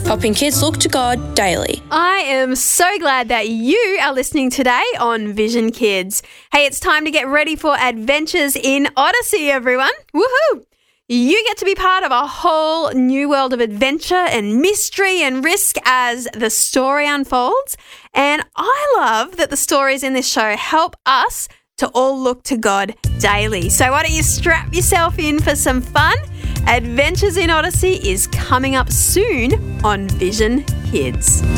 helping kids look to God daily. I am so glad that you are listening today on Vision Kids. Hey, it's time to get ready for Adventures in Odyssey, everyone. Woohoo! You get to be part of a whole new world of adventure and mystery and risk as the story unfolds. And I love that the stories in this show help us to all look to God daily. So why don't you strap yourself in for some fun? Adventures in Odyssey is coming up soon on Vision Kids.